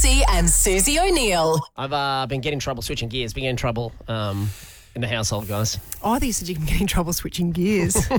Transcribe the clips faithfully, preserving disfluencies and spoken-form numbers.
Lutzi and Susie O'Neill. I've uh, been getting trouble switching gears, been getting trouble um, in the household, guys. Oh, I thought you said you can get in trouble switching gears. No,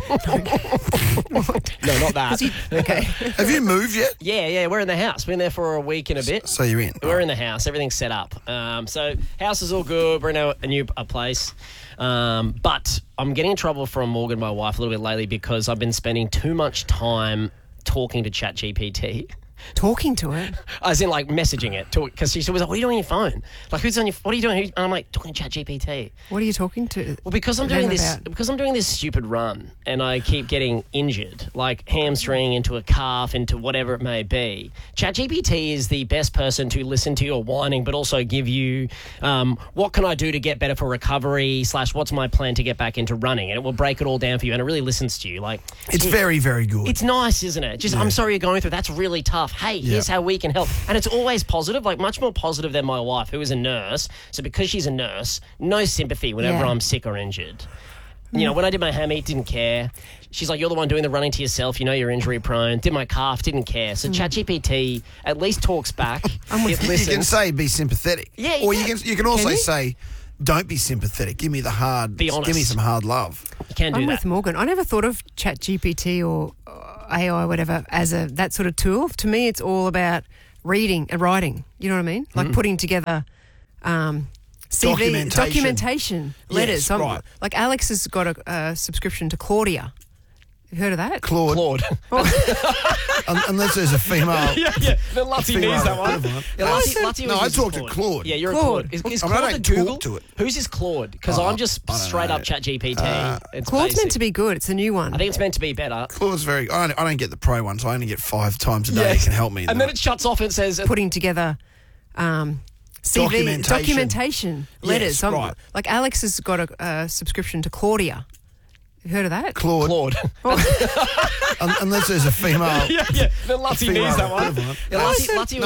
not that. You, okay. Have you moved yet? Yeah, yeah, we're in the house. Been there for a week and a bit. So you're in? We're in the house. Everything's set up. Um, so house is all good. We're in a, a new a place. Um, but I'm getting in trouble from Morgan, my wife, a little bit lately because I've been spending too much time talking to ChatGPT. Talking to it? As in, like, messaging it. Because she's always like, what are you doing on your phone? Like, who's on your... What are you doing? Who, and I'm like, talking to ChatGPT. What are you talking to? Well, because I'm them doing this... about? Because I'm doing this stupid run and I keep getting injured, like hamstring into a calf, into whatever it may be. ChatGPT is the best person to listen to your whining, but also give you, um, what can I do to get better for recovery, slash what's my plan to get back into running? And it will break it all down for you, and it really listens to you. Like, It's it- very, very good. It's nice, isn't it? Just, I'm sorry you're going through. That's really tough. Hey, here's Yeah. how we can help. And it's always positive, like much more positive than my wife, who is a nurse. So because she's a nurse, no sympathy whenever Yeah. I'm sick or injured. You know, when I did my hammy, didn't care. She's like, you're the one doing the running to yourself. You know you're injury prone. Did my calf, didn't care. So ChatGPT at least talks back. I'm with It you. You can listens. say be sympathetic. Yeah, Or yeah. you can you can also Can you? say don't be sympathetic. Give me the hard. Be honest. Give me some hard love. You can do I'm that. with Morgan. I never thought of ChatGPT or uh, A I, whatever, as a that sort of tool. To me, it's all about reading and writing. You know what I mean? Like Mm. putting together um, C V, Documentation. documentation letters. Yes, I'm- right. Like Alex has got a, a subscription to Claudia. You heard of that? Claude, Claude. un- unless there's a female. yeah, yeah. Then Lutzi Female needs that one. equivalent. Yeah, Lutzi, Lutzi No, always I uses talk to Claude. Yeah, you're Claude. a Claude. Is, is I mean, I Claude don't the Google? talk to it. Who's his Claude? Because Oh, I'm just I don't straight know. up ChatGPT. Uh, it's Claude's meant basic. to be good. It's a new one. I think it's meant to be better. Claude's very. I don't, I don't get the pro one, so I only get five times a day. It can help me. And then it shuts off and says, putting together um, C V, Documentation. documentation letters. Yes, I'm- right. Like Alex has got a, a subscription to Claudia. You heard of that? Claude, Claude. un- unless there's a female. yeah, yeah. Then Lutzi female needs that one. equivalent. Yeah, Lutzi, Lutzi